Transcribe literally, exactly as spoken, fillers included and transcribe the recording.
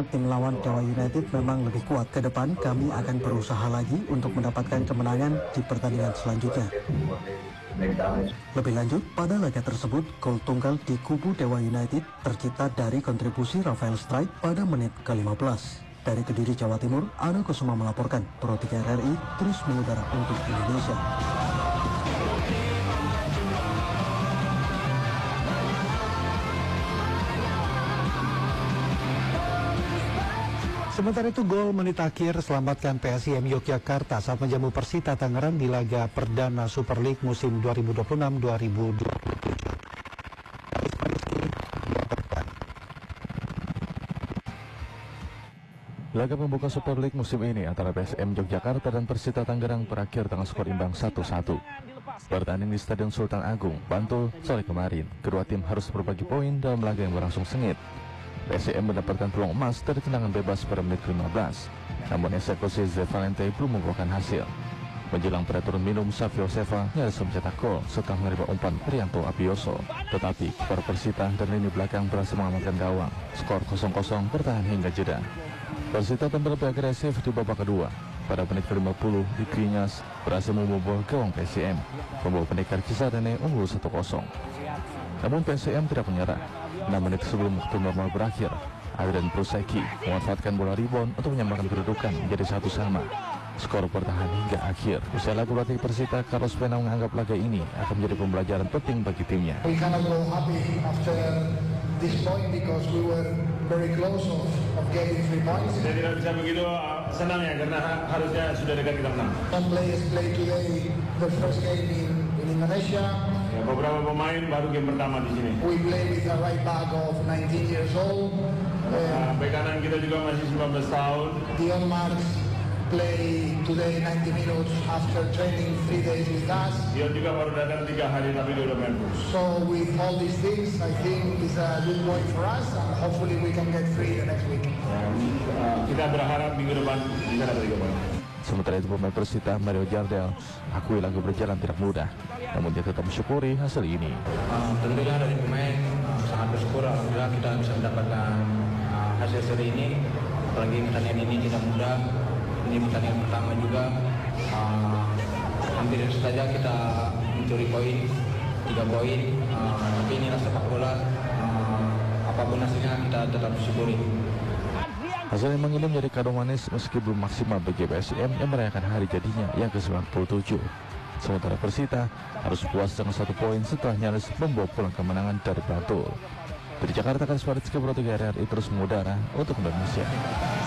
tim lawan Dewa United memang lebih kuat. Ke depan kami akan berusaha lagi untuk mendapatkan kemenangan di pertandingan selanjutnya. Lebih lanjut, pada laga tersebut, gol tunggal di kubu Dewa United tercipta dari kontribusi Rafael Strike pada menit ke lima belas. Dari Kediri, Jawa Timur, Ano Kusuma melaporkan. Pro tiga R R I terus mengudara untuk Indonesia. Sementara itu, gol menit akhir selamatkan P S I M Yogyakarta saat menjamu Persita Tangerang di laga perdana Super League musim dua ribu dua puluh enam dua ribu dua puluh tujuh. Laga pembuka Super League musim ini antara P S I M Yogyakarta dan Persita Tangerang berakhir dengan skor imbang satu satu. Bertanding di Stadion Sultan Agung, Bantul, sore kemarin, kedua tim harus berbagi poin dalam laga yang berlangsung sengit. P S I M mendapatkan peluang emas dari tendangan bebas pada menit ke lima belas, namun eksekusi Ze Valente belum membuahkan hasil. Menjelang pada turun minum, Savio Seva nyaris mencetak gol setelah menerima umpan Prianto Abioso. Tetapi kiper Persita dan lini belakang berhasil mengamankan gawang. Skor kosong kosong bertahan hingga jeda. Persita tampil lebih agresif di babak kedua. Pada menit ke lima puluh, Igriñas berhasil membobol gawang P S I M, membawa pendekar Cisadane unggul satu kosong. Namun P S I M tidak menyerah. enam menit sebelum waktu normal berakhir, Adrian Pruseki memanfaatkan bola rebound untuk menyamakan kedudukan menjadi satu sama. Skor bertahan hingga akhir. Usai laga pelatih Persita, Carlos Pena menganggap laga ini akan menjadi pembelajaran penting bagi timnya. We cannot go happy after this point because we were very close of, of getting three points. Saya tidak bisa begitu senang ya, karena harusnya sudah dekat kita menang. Some players play today the first game in, in Indonesia. Ya, beberapa pemain baru game pertama di sini. We play with a right back of nineteen years old. Nah, bek kanan kita juga masih sembilan belas tahun. Dion Marks play today ninety minutes after training three days with us. Dion juga baru datang tiga hari tapi dia udah main full. So with all these things, I think it's a good point for us, and hopefully we can get free the next week. Ya, uh, kita berharap minggu depan bisa dapat tiga poin. Sementara itu pemain Persita Mario Jardel akui laga berjalan tidak mudah, namun dia tetap mensyukuri hasil ini. Uh, tentunya dari pemain uh, sangat bersyukur alhamdulillah kita bisa mendapatkan uh, hasil seri ini. Apalagi pertandingan ini tidak mudah, ini pertandingan pertama juga. Uh, hampir saja kita mencuri poin, tiga poin. Uh, tapi inilah sepak bola. Uh, apapun hasilnya kita tetap syukuri. Hasil yang ini menjadi kado manis meski belum maksimal bagi P S I M yang merayakan hari jadinya yang ke sembilan puluh tujuh. Sementara Persita harus puas dengan satu poin setelah nyaris membawa pulang kemenangan dari Bantul. Dari Jakarta, Karis Paritski, Pro tiga R R I terus mengudara untuk Indonesia.